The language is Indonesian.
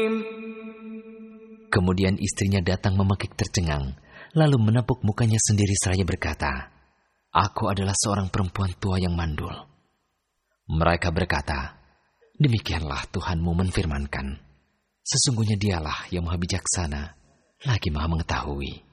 Kemudian istrinya datang memekik tercengang, lalu menepuk mukanya sendiri seraya berkata, "Aku adalah seorang perempuan tua yang mandul." Mereka berkata, "Demikianlah Tuhanmu menfirmankan, sesungguhnya Dialah yang Maha Bijaksana, lagi Maha Mengetahui."